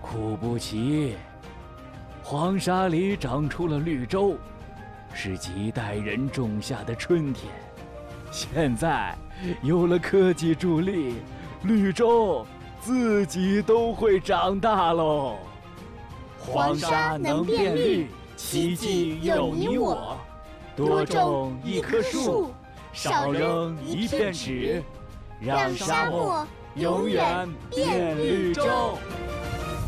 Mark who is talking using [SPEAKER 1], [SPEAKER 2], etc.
[SPEAKER 1] 苦不齐，黄沙里长出了绿洲，是几代人种下的春天。现在有了科技助力，绿洲自己都会长大喽。
[SPEAKER 2] 黄沙能变绿，奇迹有你我。多种一棵树，少扔一片纸，让沙漠永远变绿洲。